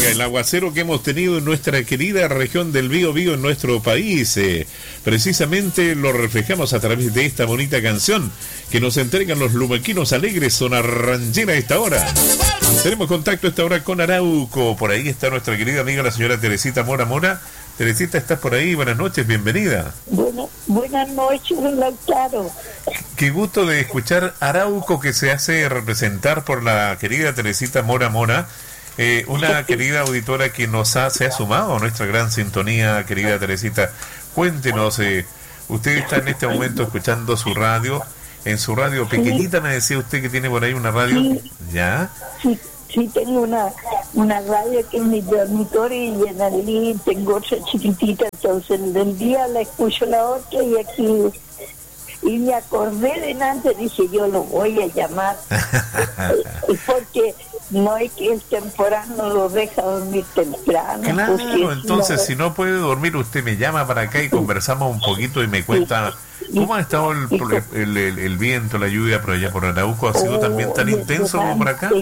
Oiga, el aguacero que hemos tenido en nuestra querida región del Biobío en nuestro país, precisamente lo reflejamos a través de esta bonita canción que nos entregan los lumequinos alegres, zona ranchera a esta hora. Tenemos contacto a esta hora con Arauco. Por ahí está nuestra querida amiga la señora Teresita Mora Mora. Teresita, ¿estás por ahí? Buenas noches, bienvenida. Buenas noches, Lautaro. Qué gusto de escuchar Arauco, que se hace representar por la querida Teresita Mora Mora, una querida auditora que se ha sumado a nuestra gran sintonía, querida Teresita. Cuéntenos, usted está en este momento escuchando su radio, en su radio pequeñita, me decía usted que tiene por ahí una radio, sí. ¿Ya? Sí, tengo una radio que es mi dormitorio y en el living tengo otra chiquitita, entonces del día la escucho la otra y aquí, y me acordé de antes, dije yo lo voy a llamar, porque no es que el temporal no lo deja dormir temprano. Claro, entonces si no puede dormir usted me llama para acá y conversamos un poquito y me cuenta cómo ha estado el viento, la lluvia por allá por Arauco. ¿Ha sido también tan intenso como por acá?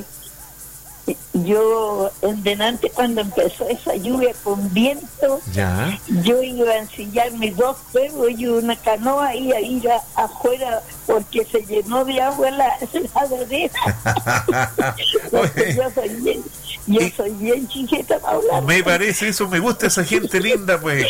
Yo, en delante, cuando empezó esa lluvia con viento, ¿Ya? Yo iba a ensillar mis dos perros y una canoa y a ir afuera porque se llenó de agua la vereda. Porque yo soy bien chiquita para hablar. Me parece eso, me gusta esa gente linda, pues.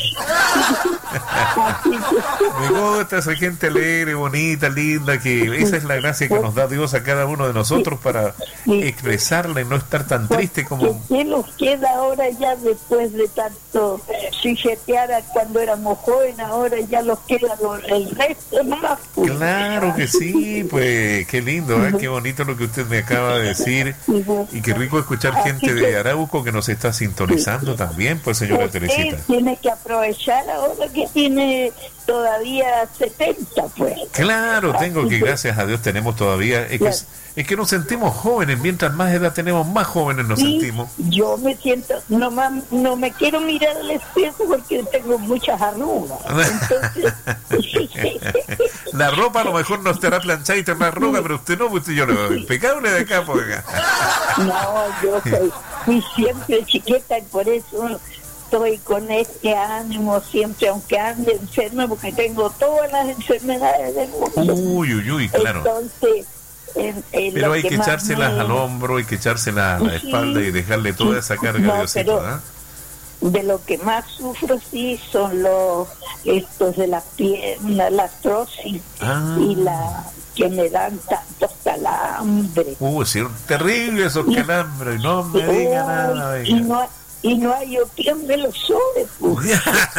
Me gusta esa gente alegre, bonita, linda, que esa es la gracia que nos da Dios a cada uno de nosotros para expresarla y no estar tan triste como... ¿Qué nos queda ahora ya después de tanto chichetear cuando éramos jóvenes? Ahora ya nos queda el resto más. Claro que sí, pues qué lindo, qué bonito lo que usted me acaba de decir y qué rico escuchar gente de Arauco que nos está sintonizando también, pues señora Teresita. Tiene que aprovechar ahora que tiene todavía 70, pues. Claro, gracias a Dios tenemos todavía, es que nos sentimos jóvenes, mientras más edad tenemos, más jóvenes nos sentimos. Yo me siento, no me quiero mirar al espejo porque tengo muchas arrugas. Entonces... La ropa a lo mejor no estará planchada y tendrá arrugas, pero usted no, usted yo lo veo impecable de acá, pues. No, yo fui siempre chiquita y por eso estoy con este ánimo siempre, aunque ande enferma, porque tengo todas las enfermedades del mundo. Uy, claro. Entonces, pero hay que echárselas al hombro, hay que echárselas a la espalda y dejarle toda esa carga de osito, ¿ah? De lo que más sufro son estos de las piernas, la artrosis y la que me dan tantos calambres. Sí, terrible esos calambres, no me diga nada. Y no hay quien me lo sobre, pues.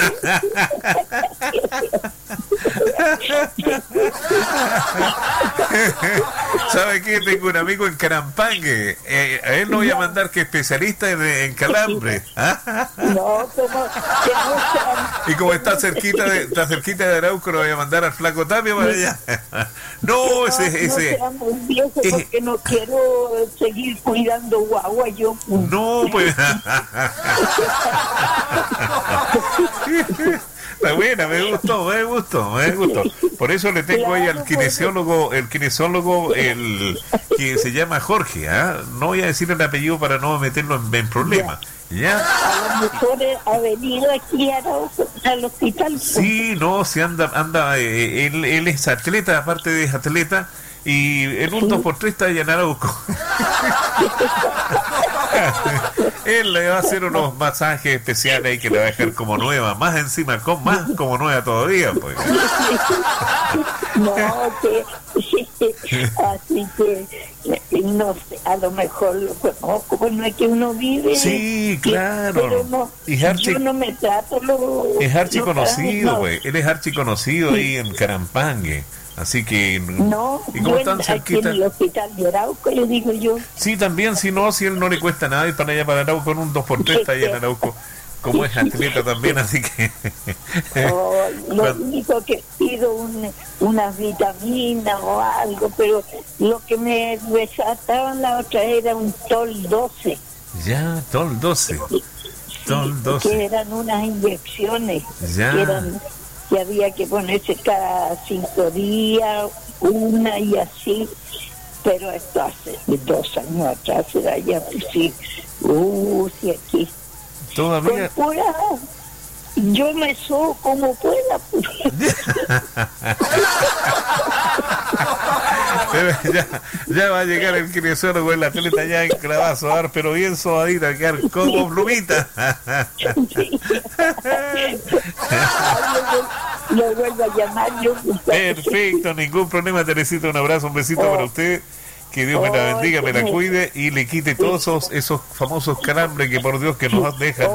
¿Sabe qué? Tengo un amigo en Carampangue. A él lo voy a mandar que especialista en calambre. No, y como está cerquita de Arauco, lo voy a mandar al Flaco Tapia para allá. No, ese. No porque no quiero seguir cuidando guagua yo. No, pues. Está buena, me gustó. Por eso le tengo ahí al kinesiólogo, que se llama Jorge, No voy a decir el apellido para no meterlo en problemas. ¿Ya? A lo mejor ha venido aquí al hospital. Sí, no, se anda, él es atleta, aparte de atleta, y en un 2x3 está allá en Arauco. Él le va a hacer unos masajes especiales ahí que le va a dejar como nueva, más encima, más como nueva todavía, pues. No, así que no sé, a lo mejor lo conozco, pues no es que uno vive. Sí, claro. Pero no, yo no me trato es archiconocido, pues. Él es archiconocido ahí en Carampangue. Así que... No, ¿y cómo están cerquita? Aquí en el hospital de Arauco, le digo yo. Sí, también, si él no le cuesta nada ir para allá para Arauco con un 2x3 está allá en Arauco. Como es atleta también, así que... Lo único que pido unas vitaminas o algo, pero lo que me recetaban la otra era un Tol 12. Ya, Tol 12. Tol 12. Que eran unas inyecciones. Ya. Que había que ponerse cada 5 días, una y así, pero esto hace 2 años atrás era ya, pues sí, puse aquí. Todavía. Con pura, yo me subo como pueda. ya va a llegar el kinesiólogo, el atleta ya que la va a sobar, pero bien sobadita, a quedar como plumita. Lo vuelvo a llamar yo. Perfecto, ningún problema, Teresita, un abrazo, un besito para usted. Que Dios me la bendiga, me la cuide y le quite todos esos famosos calambres que por Dios que nos dejan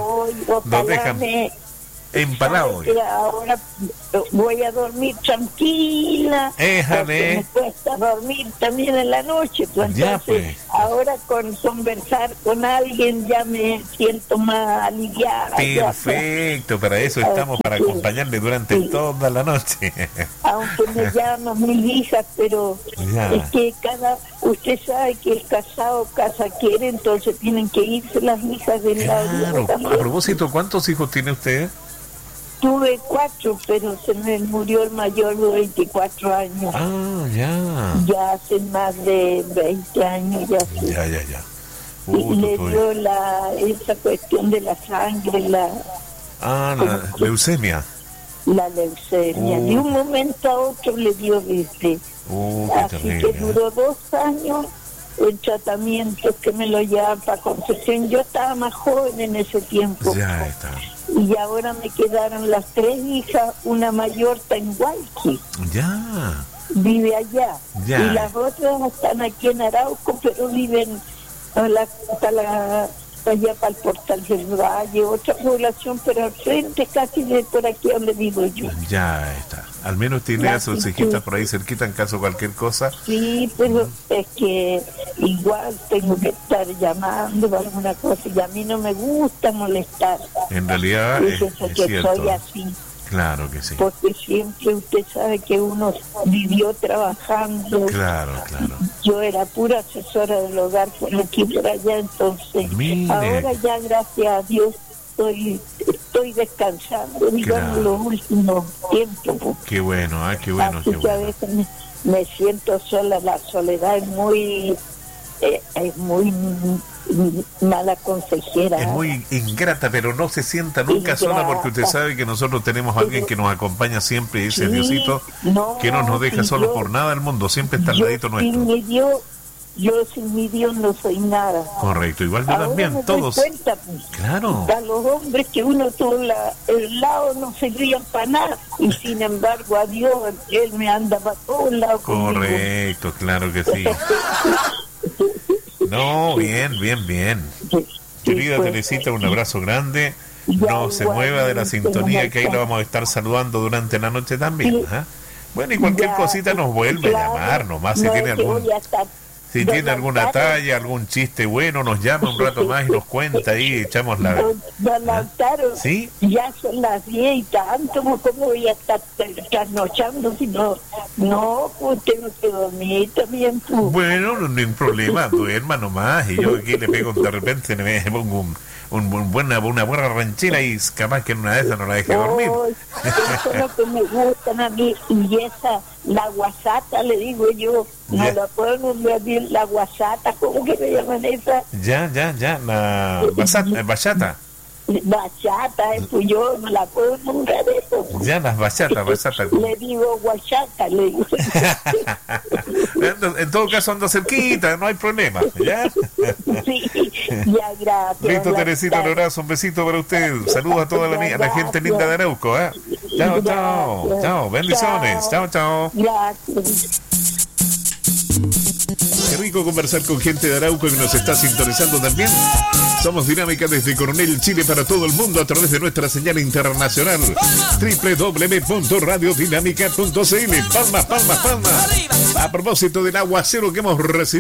empalados. Ahora voy a dormir tranquila. Me cuesta dormir también en la noche. Pues entonces, ahora con conversar con alguien ya me siento más aliviada. Perfecto, para eso estamos, para acompañarle durante toda la noche. Aunque me llaman mis hijas, pero es que usted sabe que el casado casa quiere, entonces tienen que irse las hijas del lado. Claro, a propósito, ¿cuántos hijos tiene usted? Tuve 4, pero se me murió el mayor de 24 años. Ah, ya. Ya hace más de 20 años. Ya. Y le dio esa cuestión de la sangre, la leucemia. La leucemia. De un momento a otro le dio así terrible, que duró 2 años en tratamientos que me lo llevaban para Concepción. Yo estaba más joven en ese tiempo. Ya está. Y ahora me quedaron las 3 hijas, una mayor está en Hualqui. Ya. Vive allá. Ya. Y las otras están aquí en Arauco, pero viven allá para el Portal del Valle, otra población, pero al frente casi de por aquí donde vivo yo. Ya está. Al menos tiene a sus hijitas por ahí cerquita en caso de cualquier cosa. Sí, pero es que igual tengo que estar llamando para alguna cosa y a mí no me gusta molestar. En realidad es cierto. Soy así. Claro que sí. Porque siempre usted sabe que uno vivió trabajando. Claro. Yo era pura asesora del hogar por aquí y por allá, entonces ahora ya gracias a Dios estoy descansando, digamos, los últimos tiempos. Qué bueno, qué bueno. Así que a veces me siento sola, la soledad es muy mala consejera. Es muy ingrata, pero no se sienta nunca sola, porque usted sabe que nosotros tenemos a alguien que nos acompaña siempre, y ese Diosito que no nos deja solo por nada del mundo, siempre está al ladito nuestro. Yo sin mi Dios no soy nada. Correcto, igual yo también, todos. Cuenta, claro. A los hombres que uno todo el lado no servían para nada, y sin embargo a Dios, Él me anda para todos lados. Correcto, claro que sí. No, bien. Querida Teresita, un abrazo grande. No se mueva de la sintonía, que ahí la vamos a estar saludando durante la noche también. Bueno, y cualquier cosita nos vuelve a llamar nomás, si tiene alguna talla, algún chiste bueno, nos llama un rato más y nos cuenta ahí, echamos la... Don Lautaro, ¿sí? Ya son las 10 y tanto, ¿cómo voy a estar trasnochando si no, pues tengo que dormir también? Pues. Bueno, no hay problema, duerma nomás, y yo aquí le pego, de repente me pongo una buena ranchera y capaz que en una de esas no la deje dormir. Eso es lo que me gustan a mí, y la guasata, le digo yo, no la puedo nombrar bien, la guasata, ¿cómo que me llaman esa? Ya, la bachata. Bachata, pues yo no la puedo nombrar eso. Ya, las bachata. Le digo guachata, le digo. En todo caso ando cerquita, no hay problema, ¿ya? Sí, ya, gracias. Listo, Teresita, un abrazo, un besito para usted. Saludos a toda la gente linda de Arauco, ¿eh? Chao, bendiciones, chao. Gracias. Qué rico conversar con gente de Arauco que nos está sintonizando también. Somos Dinámica desde Coronel, Chile, para todo el mundo a través de nuestra señal internacional www.radiodinámica.cl. Palmas. A propósito del aguacero que hemos recibido